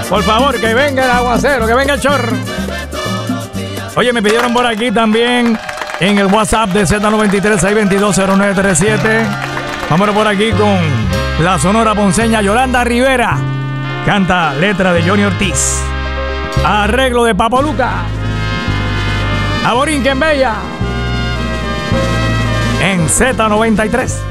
Por favor, que venga el aguacero, que venga el chorro. Oye, me pidieron por aquí también en el WhatsApp de Z93-622-0937. Vámonos por aquí con la sonora ponceña Yolanda Rivera. Canta letra de Johnny Ortiz. Arreglo de Papo Luca. A Borinquen Bella. En Z93.